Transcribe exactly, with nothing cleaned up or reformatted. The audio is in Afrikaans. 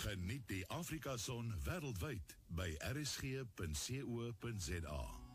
Geniet die Afrika Son wêreldwyd by r s g punt co punt za.